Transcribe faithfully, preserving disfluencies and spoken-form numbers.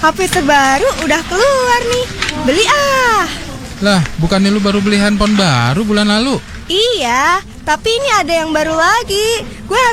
H P terbaru udah keluar nih. Beli ah. Lah, bukannya lu baru beli handphone baru bulan lalu? Iya, tapi ini ada yang baru lagi. Gue